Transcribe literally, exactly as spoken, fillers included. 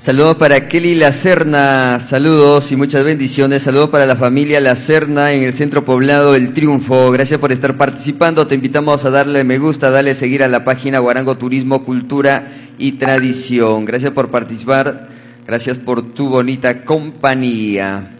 Saludos para Kelly Lacerna, saludos y muchas bendiciones. Saludos para la familia Lacerna en el centro poblado El Triunfo. Gracias por estar participando. Te invitamos a darle me gusta, darle seguir a la página Huarango Turismo, Cultura y Tradición. Gracias por participar. Gracias por tu bonita compañía.